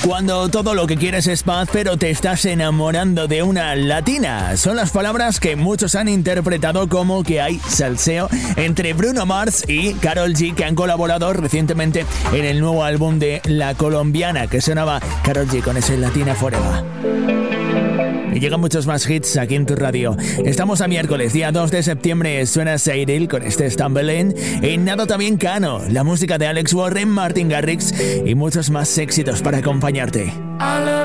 Cuando todo lo que quieres es paz, pero te estás enamorando de una latina. Son las palabras que muchos han interpretado como que hay salseo entre Bruno Mars y Karol G, que han colaborado recientemente en el nuevo álbum de la colombiana, que sonaba Karol G con ese Latina Forever. Y llegan muchos más hits aquí en tu radio. Estamos a miércoles, día 2 de septiembre. Suena Cyril con este Stumbling. En nada también Cano, la música de Alex Warren, Martin Garrix y muchos más éxitos para acompañarte.